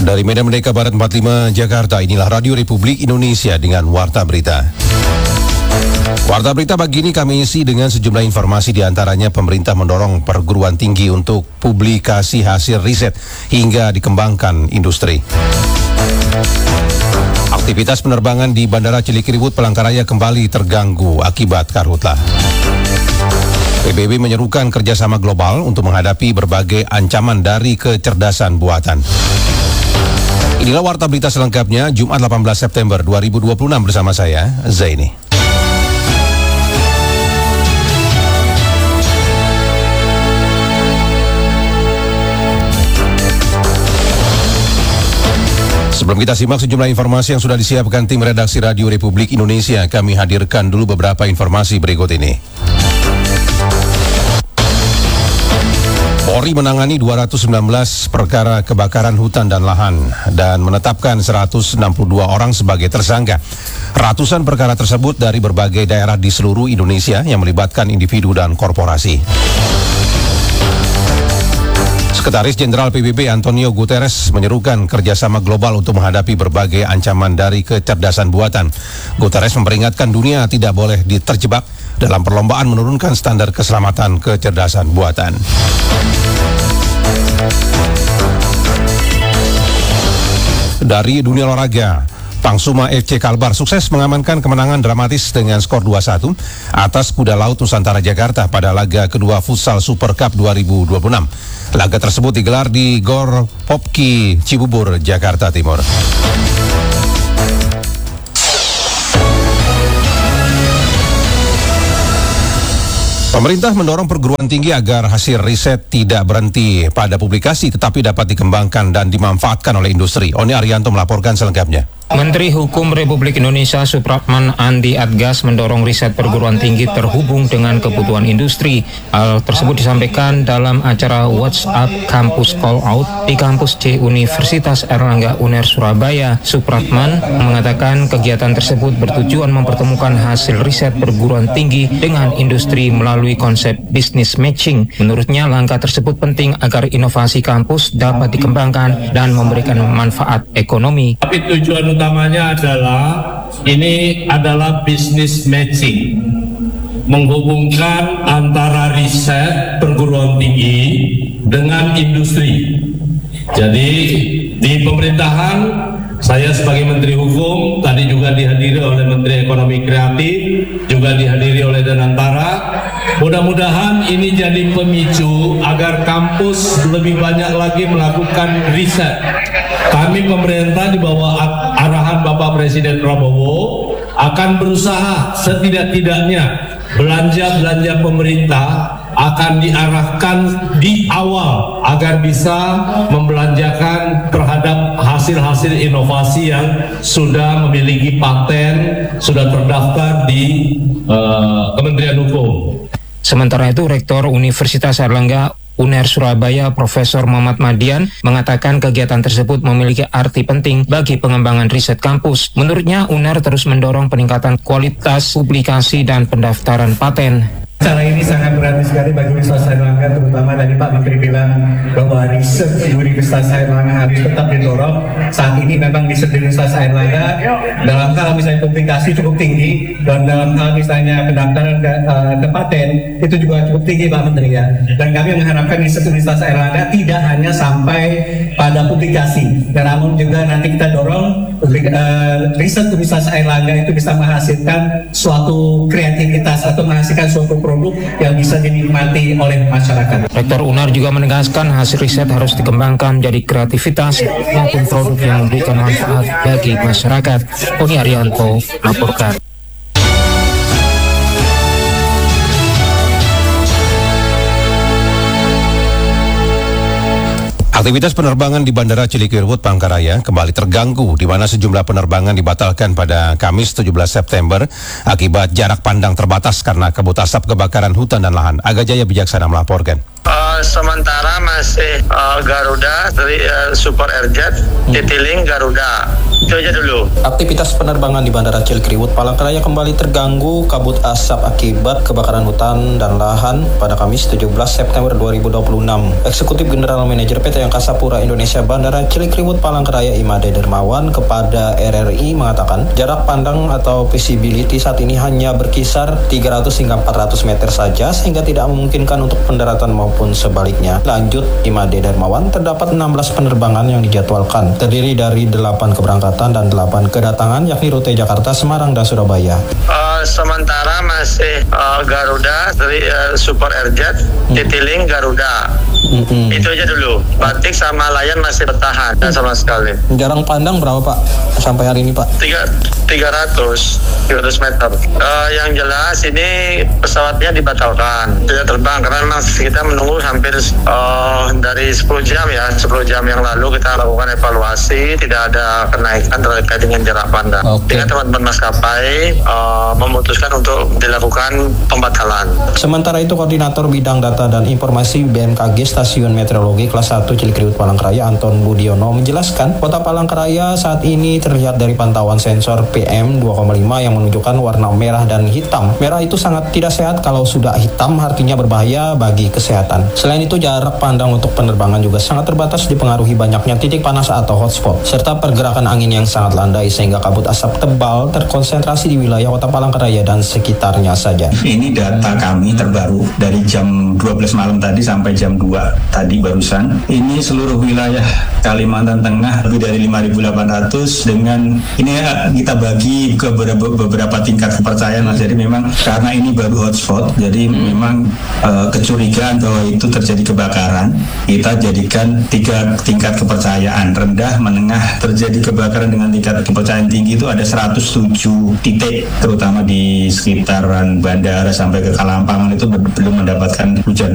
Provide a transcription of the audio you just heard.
Dari Medan Merdeka Barat 45 Jakarta, inilah Radio Republik Indonesia dengan Warta Berita. Warta Berita pagi ini kami isi dengan sejumlah informasi, diantaranya pemerintah mendorong perguruan tinggi untuk publikasi hasil riset hingga dikembangkan industri. Aktivitas penerbangan di Bandara Cilikriwut Palangkaraya kembali terganggu akibat karhutlah. PBB menyerukan kerjasama global untuk menghadapi berbagai ancaman dari kecerdasan buatan. Inilah Warta Berita selengkapnya, Jumat 18 September 2026 bersama saya, Zaini. Sebelum kita simak sejumlah informasi yang sudah disiapkan tim redaksi Radio Republik Indonesia, kami hadirkan dulu beberapa informasi berikut ini. Polri menangani 219 perkara kebakaran hutan dan lahan dan menetapkan 162 orang sebagai tersangka. Ratusan perkara tersebut dari berbagai daerah di seluruh Indonesia yang melibatkan individu dan korporasi. Sekretaris Jenderal PBB Antonio Guterres menyerukan kerjasama global untuk menghadapi berbagai ancaman dari kecerdasan buatan. Guterres memperingatkan dunia tidak boleh terjebak dalam perlombaan menurunkan standar keselamatan kecerdasan buatan. Dari dunia olahraga, Pangsuma FC Kalbar sukses mengamankan kemenangan dramatis dengan skor 2-1 atas Kuda Laut Nusantara Jakarta pada laga kedua Futsal Super Cup 2026. Laga tersebut digelar di Gor Popki Cibubur, Jakarta Timur. Pemerintah mendorong perguruan tinggi agar hasil riset tidak berhenti pada publikasi tetapi dapat dikembangkan dan dimanfaatkan oleh industri. Oni Arianto melaporkan selengkapnya. Menteri Hukum Republik Indonesia Supratman Andi Adgas mendorong riset perguruan tinggi terhubung dengan kebutuhan industri. Hal tersebut disampaikan dalam acara WhatsApp Campus Call Out di kampus C Universitas Airlangga UNER Surabaya. Supratman mengatakan kegiatan tersebut bertujuan mempertemukan hasil riset perguruan tinggi dengan industri melalui konsep business matching. Menurutnya langkah tersebut penting agar inovasi kampus dapat dikembangkan dan memberikan manfaat ekonomi. Tapi tujuan utamanya ini adalah business matching, menghubungkan antara riset perguruan tinggi dengan industri. Jadi di pemerintahan, saya sebagai Menteri Hukum tadi juga dihadiri oleh Menteri Ekonomi Kreatif, juga dihadiri oleh Danantara. Mudah-mudahan ini jadi pemicu agar kampus lebih banyak lagi melakukan riset. Kami pemerintah di bawah arahan Bapak Presiden Prabowo akan berusaha setidak-tidaknya belanja pemerintah akan diarahkan di awal agar bisa membelanjakan terhadap hasil-hasil inovasi yang sudah memiliki paten, sudah terdaftar di Kementerian Hukum. Sementara itu, Rektor Universitas Airlangga UNER Surabaya Profesor Muhammad Madian mengatakan kegiatan tersebut memiliki arti penting bagi pengembangan riset kampus. Menurutnya, UNER terus mendorong peningkatan kualitas publikasi dan pendaftaran paten. Cara ini sangat berarti sekali bagi Universitas Airlangga, terutama tadi Pak Menteri bilang bahwa riset di Universitas Airlangga harus tetap didorong. Saat ini memang riset di Universitas Airlangga dalam hal misalnya publikasi cukup tinggi, dan dalam hal misalnya pendaftaran ke paten itu juga cukup tinggi Pak Menteri ya. Dan kami mengharapkan riset Universitas Airlangga tidak hanya sampai pada publikasi, namun juga nanti kita dorong riset Universitas Airlangga itu bisa menghasilkan suatu kreativitas atau menghasilkan suatu produk yang bisa dinikmati oleh masyarakat. Rektor UNER juga menegaskan hasil riset harus dikembangkan menjadi kreativitas maupun produk yang memberikan manfaat bagi masyarakat. Oni Arianto melaporkan. Aktivitas penerbangan di Bandara Cilikriwut Palangkaraya kembali terganggu, di mana sejumlah penerbangan dibatalkan pada Kamis 17 September akibat jarak pandang terbatas karena kabut asap kebakaran hutan dan lahan. Aga Jaya Bijaksana melaporkan. Sementara masih Garuda, Super Airjet, Citylink Garuda. Itu aja dulu. Aktivitas penerbangan di Bandara Cilikriwut Palangkaraya kembali terganggu kabut asap akibat kebakaran hutan dan lahan pada Kamis 17 September 2026. Eksekutif General Manager PT Angkasa Pura Indonesia Bandara Cilikriwut Palangkaraya Imade Dermawan kepada RRI mengatakan jarak pandang atau visibility saat ini hanya berkisar 300 hingga 400 meter saja sehingga tidak memungkinkan untuk pendaratan maupun sebaliknya. Lanjut Imade Dermawan, terdapat 16 penerbangan yang dijadwalkan, terdiri dari 8 keberangkatan dan 8 kedatangan, yakni rute Jakarta, Semarang, dan Surabaya. Sementara masih Garuda, Super Airjet, Citylink, Garuda. Itu aja dulu. Batik sama Lion masih bertahan sama sekali. Jarak pandang berapa Pak sampai hari ini Pak? 300 meter. Yang jelas ini pesawatnya dibatalkan, tidak terbang karena memang kita menunggu hampir dari 10 jam ya, 10 jam yang lalu kita lakukan evaluasi, tidak ada kenaikan terkait dengan jarak pandang. Sehingga teman-teman maskapai memutuskan untuk dilakukan pembatalan. Sementara itu Koordinator Bidang Data dan Informasi BMKG Stasiun Meteorologi Kelas 1 Cilikriwut Palangkaraya Anton Budiono menjelaskan, Kota Palangkaraya saat ini terlihat dari pantauan sensor PM 2,5 yang menunjukkan warna merah dan hitam. Merah itu sangat tidak sehat, kalau sudah hitam artinya berbahaya bagi kesehatan. Selain itu jarak pandang untuk penerbangan juga sangat terbatas dipengaruhi banyaknya titik panas atau hotspot, serta pergerakan angin yang sangat landai sehingga kabut asap tebal terkonsentrasi di wilayah Kota Palangkaraya dan sekitarnya saja. Ini data kami terbaru dari jam 12 malam tadi sampai jam 2 tadi barusan. Ini seluruh wilayah Kalimantan Tengah lebih dari 5.800 dengan ini kita bagi ke beberapa tingkat kepercayaan Mas. Jadi memang karena ini baru hotspot, jadi memang kecurigaan bahwa itu terjadi kebakaran kita jadikan 3 tingkat kepercayaan, rendah, menengah. Terjadi kebakaran dengan tingkat kepercayaan tinggi itu ada 107 titik, terutama di sekitaran bandara sampai ke Kalampangan itu belum mendapatkan hujan.